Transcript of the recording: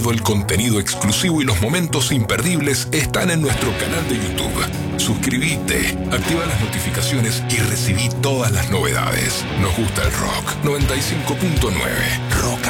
Todo el contenido exclusivo y los momentos imperdibles están en nuestro canal de YouTube. Suscríbete, activa las notificaciones y recibí todas las novedades. Nos gusta el rock. 95.9 Rock